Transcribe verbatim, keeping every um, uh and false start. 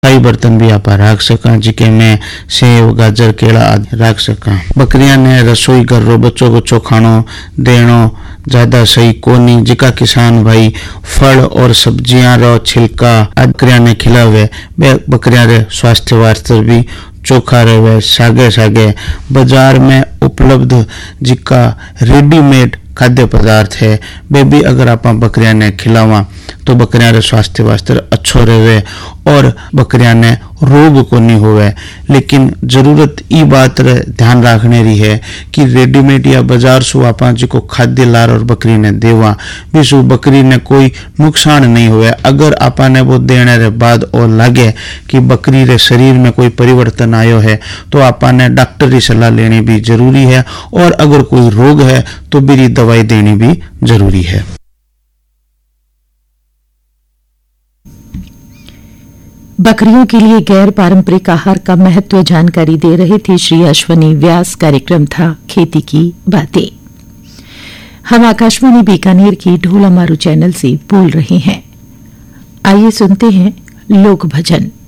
कई बर्तन भी आप रख सका जिके में सेव गाजर केला आदि रख सका। बकरियां ने रसोई घर रो बच्चों बच्चों खानो देनो ज्यादा सही कोनी। जिका किसान भाई फल और सब्जियां रो छिलका बकरियां ने खिलावे बकरियां रे स्वास्थ्य वास्ते भी चोखा रहे। सागे सागे बाजार में उपलब्ध जिका रेडीमेड खाद्य पदार्थ है वे भी अगर आप बकरियां ने खिलावा तो बकरियां रे स्वास्थ्य वास्ते अच्छो रहे और बकरियां ने रोग को नहीं होवे। लेकिन जरूरत ई बात रे ध्यान रखने रही है कि रेडीमेड या बाजार सु आप जिको खाद्य लार और बकरी ने देवा भी बकरी ने कोई नुकसान नहीं हुए। अगर आपने वो देने रे बाद और लगे कि बकरी रे शरीर में कोई परिवर्तन आयो है तो आपने डॉक्टरी सलाह लेनी भी जरूरी है और अगर कोई रोग है तो भी दवाई देनी भी जरूरी है। बकरियों के लिए गैर पारंपरिक आहार का महत्व जानकारी दे रहे थे श्री अश्वनी व्यास। कार्यक्रम था खेती की बातें। हम आकाशवाणी बीकानेर की ढोला मारू चैनल से बोल रहे हैं। आइए सुनते हैं लोक भजन।